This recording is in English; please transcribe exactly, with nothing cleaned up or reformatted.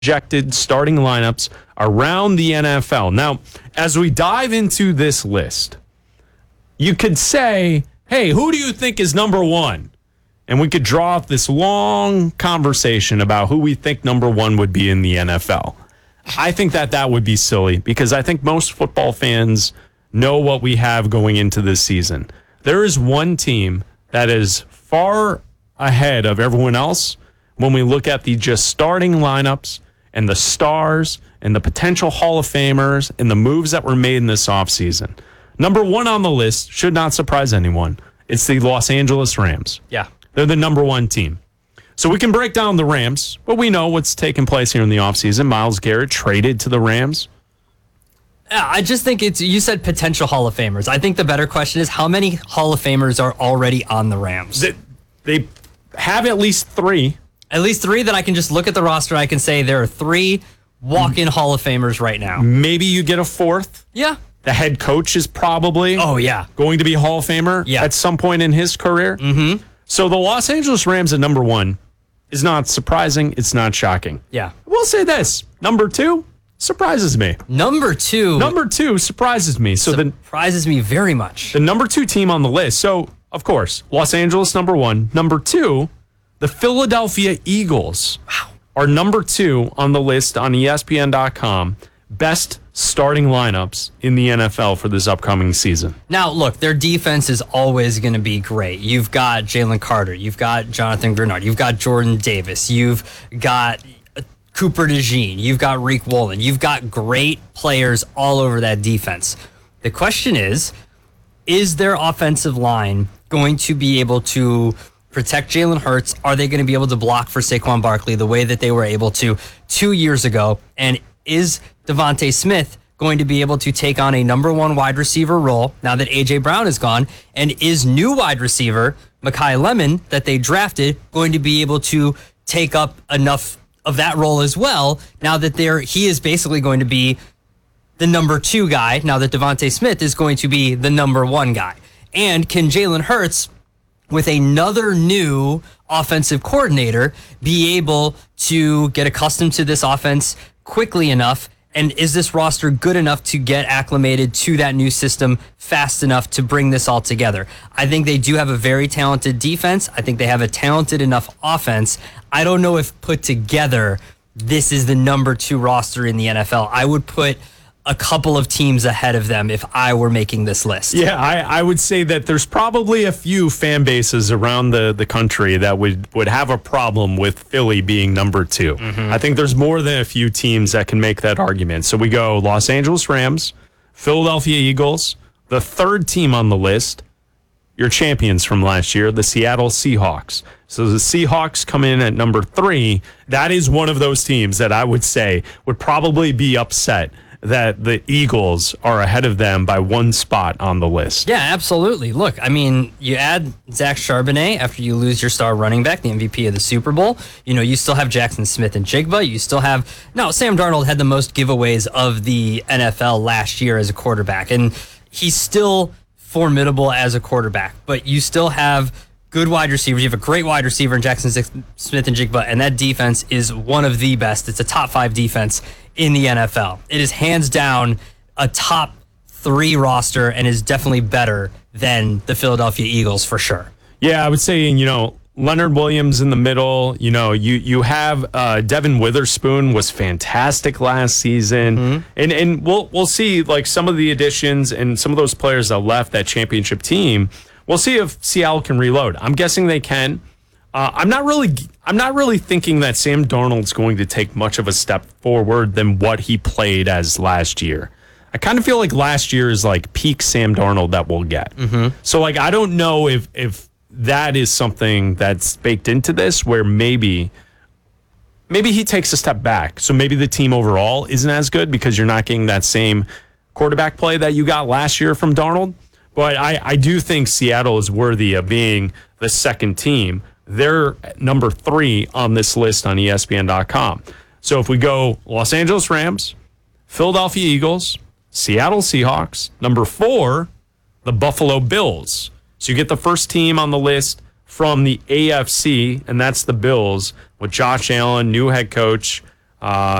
projected starting lineups around the N F L. Now, as we dive into this list, you could say, hey, who do you think is number one? And we could draw up this long conversation about who we think number one would be in the N F L. I think that that would be silly because I think most football fans know what we have going into this season. There is one team that is far ahead of everyone else when we look at the just starting lineups and the stars and the potential Hall of Famers and the moves that were made in this offseason. Number one on the list should not surprise anyone. It's the Los Angeles Rams. Yeah. They're the number one team. So we can break down the Rams, but we know what's taking place here in the offseason. Myles Garrett traded to the Rams. Yeah, I just think it's, you said potential Hall of Famers. I think the better question is how many Hall of Famers are already on the Rams? They, they have at least three. At least three that I can just look at the roster. I can say there are three walk-in Hall of Famers right now. Maybe you get a fourth. Yeah. The head coach is probably oh yeah going to be Hall of Famer yeah. at some point in his career. Mm-hmm. So the Los Angeles Rams at number one is not surprising. It's not shocking. Yeah. We'll say this. Number two surprises me. Number two. Number two surprises me. So the surprises me very much. The number two team on the list. So, of course, Los Angeles, number one. Number two, the Philadelphia Eagles wow. are number two on the list on E S P N dot com. Best starting lineups in the N F L for this upcoming season. Now, look, their defense is always going to be great. You've got Jalen Carter. You've got Jonathan Grenard. You've got Jordan Davis. You've got Cooper DeJean. You've got Reek Woolen. You've got great players all over that defense. The question is, is their offensive line going to be able to protect Jalen Hurts? Are they going to be able to block for Saquon Barkley the way that they were able to two years ago? And is Devontae Smith going to be able to take on a number one wide receiver role now that A J Brown is gone? And is new wide receiver Mekhi Lemon that they drafted going to be able to take up enough of that role as well now that they're he is basically going to be the number two guy now that Devontae Smith is going to be the number one guy? And can Jalen Hurts, with another new offensive coordinator, be able to get accustomed to this offense quickly enough? And is this roster good enough to get acclimated to that new system fast enough to bring this all together? I think they do have a very talented defense. I think they have a talented enough offense. I don't know if put together, this is the number two roster in the N F L. I would put a couple of teams ahead of them if I were making this list. Yeah, I, I would say that there's probably a few fan bases around the, the country that would, would have a problem with Philly being number two. Mm-hmm. I think there's more than a few teams that can make that argument. So we go Los Angeles Rams, Philadelphia Eagles, the third team on the list, your champions from last year, the Seattle Seahawks. So the Seahawks come in at number three. That is one of those teams that I would say would probably be upset that the Eagles are ahead of them by one spot on the list. Yeah, absolutely. Look, I mean, you add Zach Charbonnet after you lose your star running back, the M V P of the Super Bowl. You know, you still have Jackson Smith and Jigba. You still have... No, Sam Darnold had the most giveaways of the N F L last year as a quarterback, and he's still formidable as a quarterback, but you still have good wide receivers. You have a great wide receiver in Jackson Smith and Jigba, and that defense is one of the best. It's a top five defense in the N F L. It is hands down a top three roster and is definitely better than the Philadelphia Eagles for sure. Yeah, I would say, you know, Leonard Williams in the middle. You know, you you have uh, Devin Witherspoon was fantastic last season, mm-hmm. and and we'll we'll see like some of the additions and some of those players that left that championship team. We'll see if Seattle can reload. I'm guessing they can. Uh, I'm not really I'm not really thinking that Sam Darnold's going to take much of a step forward than what he played as last year. I kind of feel like last year is like peak Sam Darnold that we'll get. Mm-hmm. So like I don't know if if that is something that's baked into this where maybe maybe he takes a step back. So maybe the team overall isn't as good because you're not getting that same quarterback play that you got last year from Darnold. But I, I do think Seattle is worthy of being the second team. They're number three on this list on E S P N dot com. So if we go Los Angeles Rams, Philadelphia Eagles, Seattle Seahawks, number four, the Buffalo Bills. So you get the first team on the list from the A F C, and that's the Bills with Josh Allen, new head coach. Uh,